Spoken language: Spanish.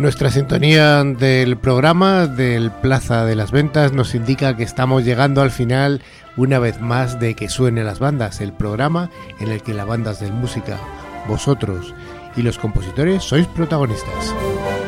Nuestra sintonía del programa del Plaza de las Ventas nos indica que estamos llegando al final una vez más de Que Suenen las Bandas, el programa en el que las bandas de música, vosotros y los compositores sois protagonistas.